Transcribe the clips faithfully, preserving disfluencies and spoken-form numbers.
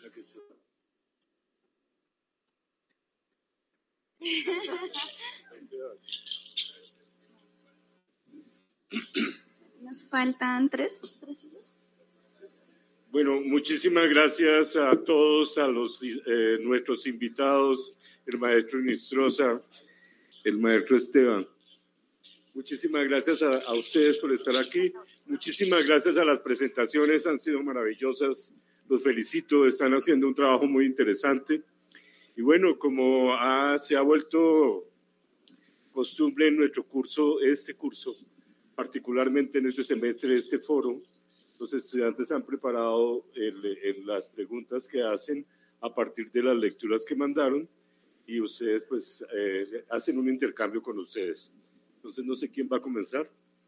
Nos faltan tres, tres sillas. Bueno, muchísimas gracias a todos, a los eh, nuestros invitados, el maestro Inestrosa, el maestro Esteban. Muchísimas gracias a, a ustedes por estar aquí. Muchísimas gracias a las presentaciones, han sido maravillosas. Los felicito, están haciendo un trabajo muy interesante. Y bueno, como ha, se ha vuelto costumbre en nuestro curso, este curso, particularmente en este semestre, este foro, los estudiantes han preparado el, el, las preguntas que hacen a partir de las lecturas que mandaron y ustedes pues eh, hacen un intercambio con ustedes. Entonces no sé quién va a comenzar.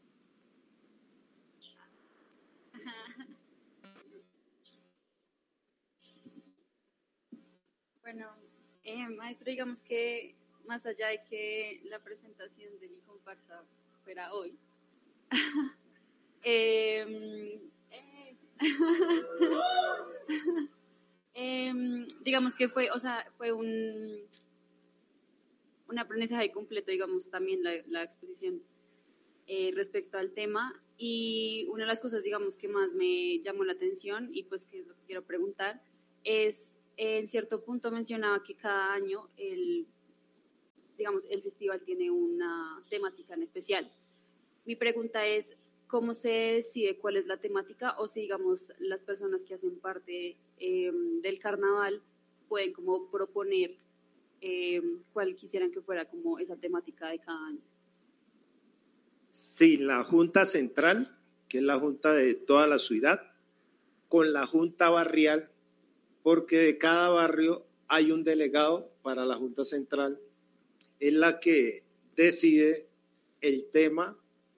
Bueno, eh, maestro, digamos que más allá de que la presentación de mi comparsa fuera hoy, eh, eh, eh, digamos que fue, o sea, fue un, un aprendizaje completo, digamos, también la, la exposición eh, respecto al tema. Y una de las cosas, digamos, que más me llamó la atención y pues que es lo que quiero preguntar es, en cierto punto mencionaba que cada año el, digamos, el festival tiene una temática en especial. Mi pregunta es, ¿cómo se decide cuál es la temática? O si, digamos, las personas que hacen parte eh, del carnaval pueden como proponer eh, cuál quisieran que fuera como esa temática de cada año. Sí, la Junta Central, que es la Junta de toda la ciudad, con la Junta Barrial, porque de cada barrio hay un delegado para la Junta Central, es la que decide el tema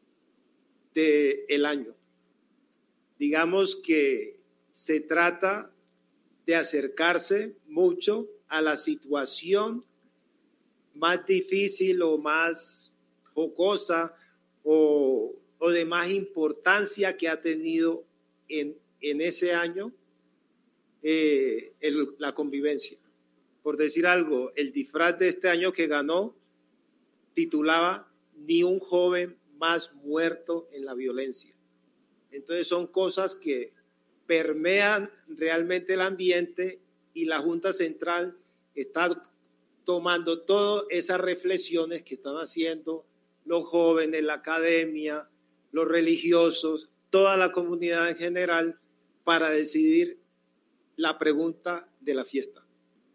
del año. Digamos que se trata de acercarse mucho a la situación más difícil o más jocosa o, o de más importancia que ha tenido en, en ese año eh, el, la convivencia. Por decir algo, el disfraz de este año que ganó titulaba Ni un joven más muerto en la violencia. Entonces son cosas que permean realmente el ambiente y la Junta Central está tomando todas esas reflexiones que están haciendo los jóvenes, la academia, los religiosos, toda la comunidad en general para decidir la pregunta de la fiesta.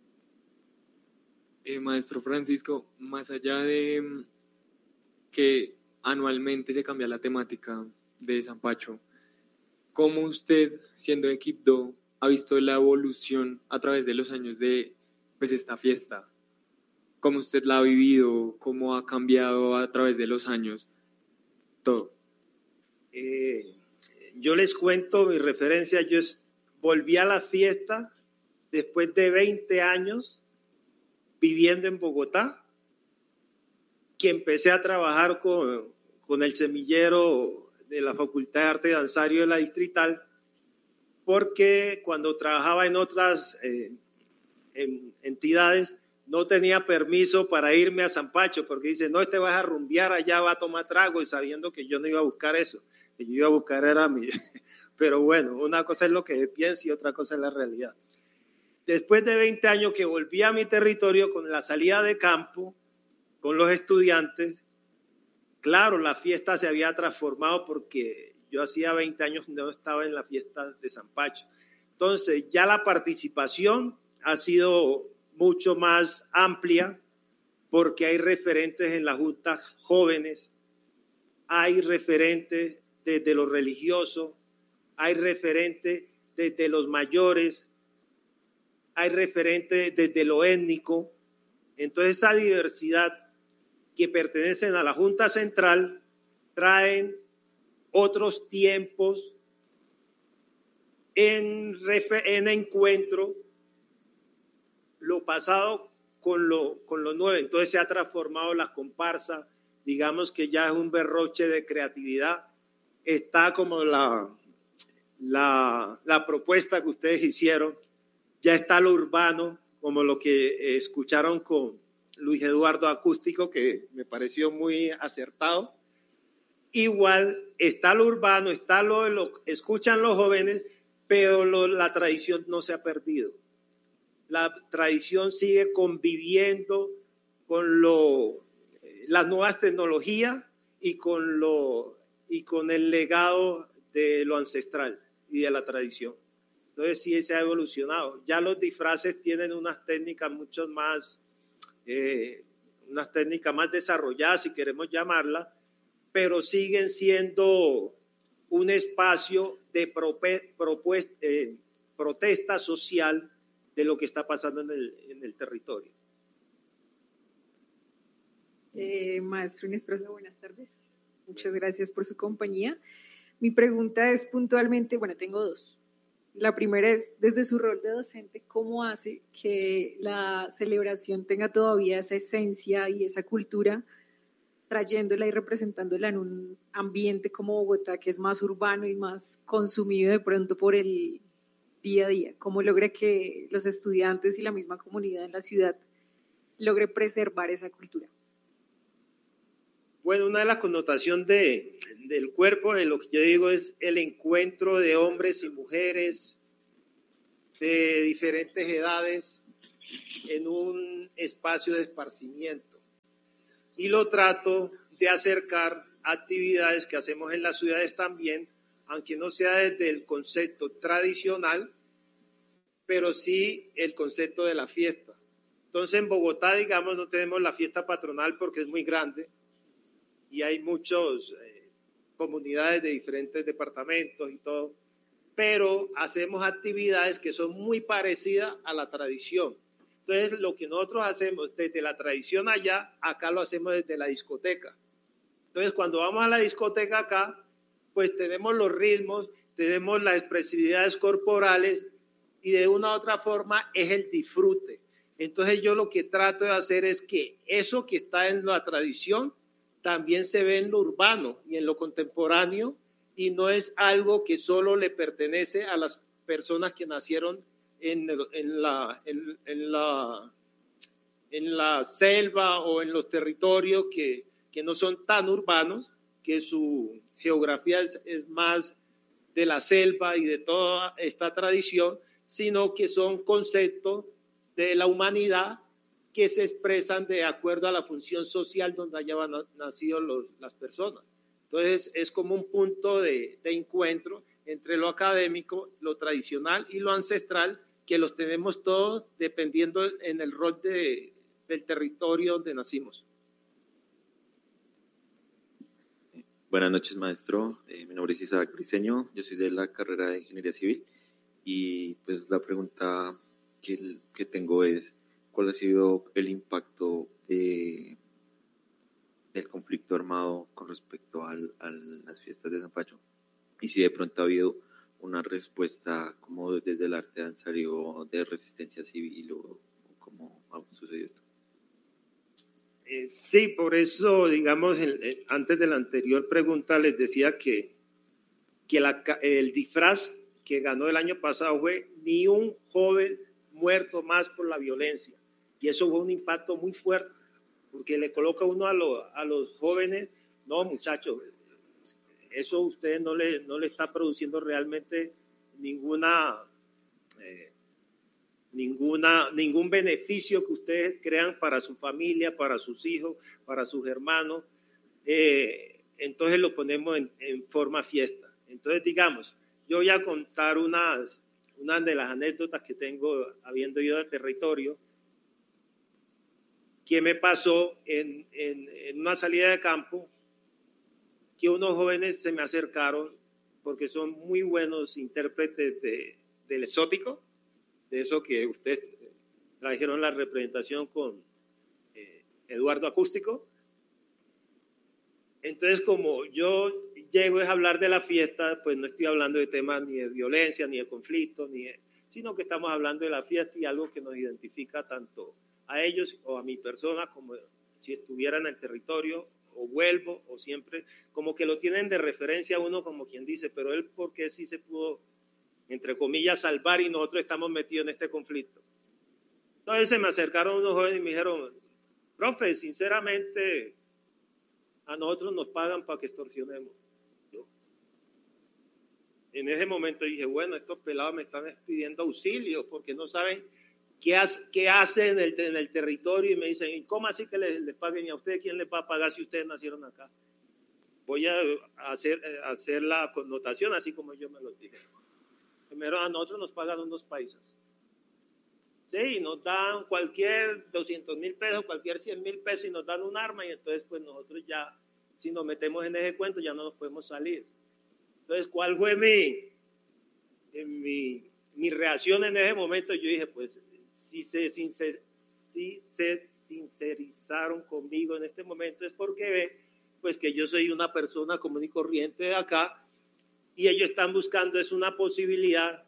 Eh, maestro Francisco, más allá de que anualmente se cambia la temática de Zampacho, ¿cómo usted, siendo de Quibdó, ha visto la evolución a través de los años de pues, esta fiesta? ¿Cómo usted la ha vivido? ¿Cómo ha cambiado a través de los años? Todo. Eh, yo les cuento mi referencia. Yo volví a la fiesta después de veinte años viviendo en Bogotá, que empecé a trabajar con, con el semillero de la Facultad de Arte y Danzario de la Distrital, porque cuando trabajaba en otras eh, en entidades no tenía permiso para irme a Zampacho, porque dice, no, este vas a rumbear allá, va a tomar trago, y sabiendo que yo no iba a buscar eso, que yo iba a buscar era mi... Pero bueno, una cosa es lo que pienso y otra cosa es la realidad. Después de veinte años que volví a mi territorio con la salida de campo, con los estudiantes, claro, la fiesta se había transformado porque yo hacía veinte años no estaba en la fiesta de Zampacho. Entonces, ya la participación ha sido mucho más amplia porque hay referentes en la Junta jóvenes, hay referentes desde lo religioso, hay referentes desde los mayores, hay referentes desde lo étnico. Entonces, esa diversidad que pertenecen a la Junta Central traen otros tiempos en, en encuentro, lo pasado con lo, con lo nuevo. Entonces se ha transformado la comparsa, digamos que ya es un berroche de creatividad. Está como la, la, la propuesta que ustedes hicieron ya está lo urbano, como lo que escucharon con Luis Eduardo Acústico, que me pareció muy acertado. Igual está lo urbano, está lo, lo escuchan los jóvenes, pero lo, la tradición no se ha perdido. La tradición sigue conviviendo con lo, las nuevas tecnologías y con, lo, y con el legado de lo ancestral y de la tradición. Entonces sí se ha evolucionado. Ya los disfraces tienen unas técnicas mucho más, eh, unas técnicas más desarrolladas, si queremos llamarlas, pero siguen siendo un espacio de prope, propuesta, eh, protesta social de lo que está pasando en el, en el territorio. Eh, maestro Inestrosa, buenas tardes. Muchas gracias por su compañía. Mi pregunta es puntualmente, bueno, tengo dos. La primera es, desde su rol de docente, ¿cómo hace que la celebración tenga todavía esa esencia y esa cultura, trayéndola y representándola en un ambiente como Bogotá, que es más urbano y más consumido de pronto por el día a día? ¿Cómo logra que los estudiantes y la misma comunidad en la ciudad logre preservar esa cultura? Bueno, una de las connotaciones de, del cuerpo, de lo que yo digo, es el encuentro de hombres y mujeres de diferentes edades en un espacio de esparcimiento. Y lo trato de acercar a actividades que hacemos en las ciudades también, aunque no sea desde el concepto tradicional, pero sí el concepto de la fiesta. Entonces en Bogotá, digamos, no tenemos la fiesta patronal porque es muy grande, y hay muchas eh, comunidades de diferentes departamentos y todo, pero hacemos actividades que son muy parecidas a la tradición. Entonces, lo que nosotros hacemos desde la tradición allá, acá lo hacemos desde la discoteca. Entonces, cuando vamos a la discoteca acá, pues tenemos los ritmos, tenemos las expresividades corporales y de una u otra forma es el disfrute. Entonces, yo lo que trato de hacer es que eso que está en la tradición también se ve en lo urbano y en lo contemporáneo, y no es algo que solo le pertenece a las personas que nacieron en, en, la, en, en, la, en la selva o en los territorios que, que no son tan urbanos, que su geografía es, es más de la selva y de toda esta tradición, sino que son conceptos de la humanidad que se expresan de acuerdo a la función social donde hayan nacido los, las personas. Entonces, es como un punto de, de encuentro entre lo académico, lo tradicional y lo ancestral, que los tenemos todos dependiendo en el rol de, del territorio donde nacimos. Buenas noches, maestro. Eh, mi nombre es Isaac Briceño, yo soy de la carrera de Ingeniería Civil, y pues la pregunta que, que tengo es, ¿cuál ha sido el impacto de, del conflicto armado con respecto al, a las fiestas de Zampacho? Y si de pronto ha habido una respuesta como desde el arte danzario de resistencia civil, o, o cómo ha sucedido esto. Eh, sí, por eso, digamos, el, el, antes de la anterior pregunta les decía que, que la, el disfraz que ganó el año pasado fue Ni un joven muerto más por la violencia. Y eso fue un impacto muy fuerte, porque le coloca uno a, lo, a los jóvenes, no, muchachos, eso a ustedes no le, no le está produciendo realmente ninguna, eh, ninguna, ningún beneficio que ustedes crean para su familia, para sus hijos, para sus hermanos. Eh, entonces lo ponemos en, en forma fiesta. Entonces, digamos, yo voy a contar unas, unas de las anécdotas que tengo habiendo ido al territorio. ¿Qué me pasó en, en, en una salida de campo? Que unos jóvenes se me acercaron porque son muy buenos intérpretes de, del exótico, de eso que ustedes trajeron la representación con eh, Eduardo Acústico. Entonces, como yo llego a hablar de la fiesta, pues no estoy hablando de temas ni de violencia, ni de conflicto, ni de, sino que estamos hablando de la fiesta y algo que nos identifica tanto a ellos o a mi persona, como si estuvieran en el territorio, o vuelvo, o siempre, como que lo tienen de referencia a uno, como quien dice, pero él, ¿por qué sí se pudo entre comillas, salvar, y nosotros estamos metidos en este conflicto. Entonces se me acercaron unos jóvenes y me dijeron, profe, sinceramente, a nosotros nos pagan para que extorsionemos. Yo, en ese momento dije, bueno, estos pelados me están pidiendo auxilio porque no saben qué, hace, qué hacen en el, en el territorio, y me dicen, ¿y cómo así que les, les paguen? ¿Y a ustedes quién les va a pagar si ustedes nacieron acá? Voy a hacer, a hacer la connotación así como yo me lo dije. Primero, a nosotros nos pagan unos paisas. Sí, nos dan cualquier doscientos mil pesos, cualquier cien mil pesos, y nos dan un arma, y entonces pues nosotros ya, si nos metemos en ese cuento, ya no nos podemos salir. Entonces, ¿cuál fue mi, mi, mi reacción en ese momento? Yo dije, pues, si se, sincer, si se sincerizaron conmigo en este momento es porque ven, pues, que yo soy una persona común y corriente de acá, y ellos están buscando es una posibilidad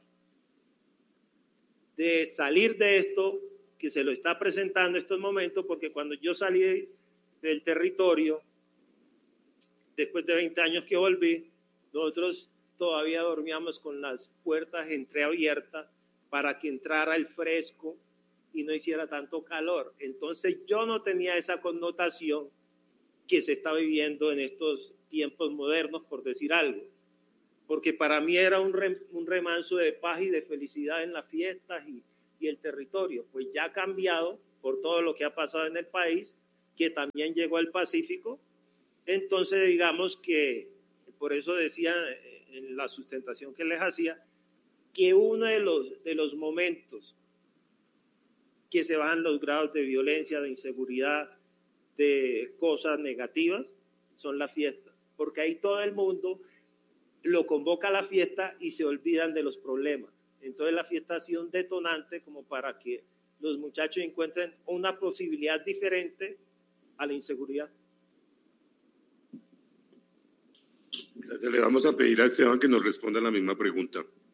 de salir de esto que se lo está presentando en estos momentos, porque cuando yo salí del territorio, después de veinte años que volví, nosotros todavía dormíamos con las puertas entreabiertas para que entrara el fresco y no hiciera tanto calor. Entonces yo no tenía esa connotación que se está viviendo en estos tiempos modernos, por decir algo. Porque para mí era un, re, un remanso de paz y de felicidad en las fiestas y, y el territorio. Pues ya ha cambiado por todo lo que ha pasado en el país, que también llegó al Pacífico. Entonces, digamos que, por eso decía en la sustentación que les hacía, que uno de los, de los momentos que se bajan los grados de violencia, de inseguridad, de cosas negativas, son las fiestas. Porque ahí todo el mundo lo convoca a la fiesta y se olvidan de los problemas. Entonces la fiesta ha sido un detonante como para que los muchachos encuentren una posibilidad diferente a la inseguridad. Gracias. Le vamos a pedir a Esteban que nos responda la misma pregunta.